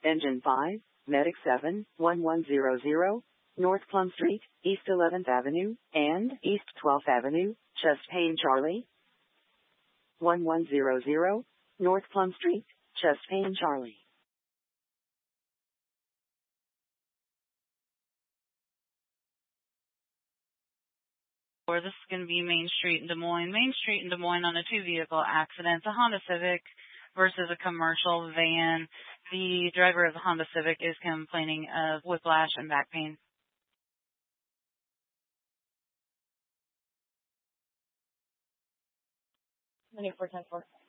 Engine 5, Medic 7, 1100, North Plum Street, East 11th Avenue, and East 12th Avenue, chest pain Charlie. 1100, North Plum Street, chest pain Charlie. This is going to be Main Street in Des Moines. Main Street in Des Moines on a two-vehicle accident. It's a Honda Civic versus a commercial van. The driver of the Honda Civic is complaining of whiplash and back pain. 9410-4.